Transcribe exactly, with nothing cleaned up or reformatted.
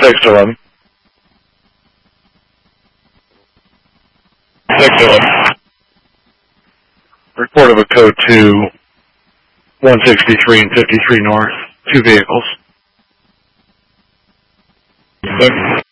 six eleven. six eleven. Report of a code two, one sixty-three and fifty-three north. Two vehicles. Six.